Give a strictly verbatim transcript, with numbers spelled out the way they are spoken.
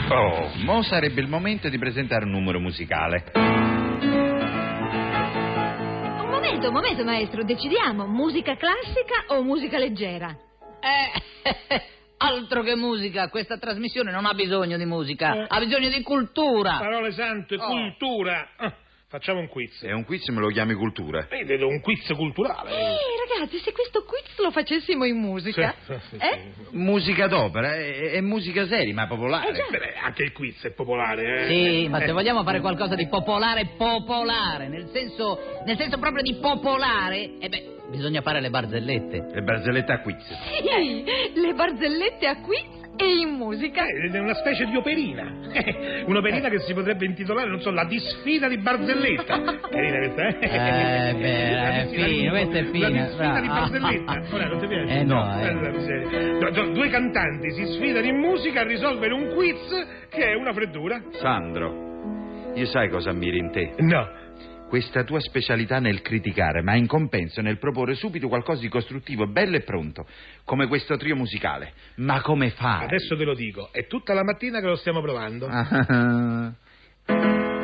Oh, mo sarebbe il momento di presentare un numero musicale. Un momento, un momento, maestro, decidiamo, musica classica o musica leggera? Eh, altro che musica, questa trasmissione non ha bisogno di musica, Eh. ha bisogno di cultura. Parole sante, Oh. cultura. Ah, facciamo un quiz. E un quiz me lo chiami cultura. Io vedo un quiz culturale. Eh, ragazzi, se questo quiz lo facessimo in musica, Sì, sì, sì, eh? sì. Musica d'opera, è, è musica seria, ma popolare. Eh già. Beh, anche il quiz è popolare, eh? Sì, ma se vogliamo fare qualcosa di popolare, popolare, nel senso, nel senso proprio di popolare, eh beh, bisogna fare le barzellette. Le barzellette a quiz. Sì, le barzellette a quiz e in musica. Eh, è una specie di operina. Un'operina che si potrebbe intitolare, non so, La disfida di barzelletta. Carina questa, eh? Eh, beh, La è disfida di- fina, questa è fina. La disfida di Bravo. barzelletta. Ora, non ti piace? Eh, no, eh. la miseria. Du- du- Due cantanti si sfidano in musica a risolvere un quiz che è una freddura. Sandro, io sai cosa ammiro in te? No. Questa tua specialità nel criticare, ma in compenso nel proporre subito qualcosa di costruttivo, bello e pronto, come questo trio musicale. Ma come fai? Adesso te lo dico, è tutta la mattina che lo stiamo provando. Ah,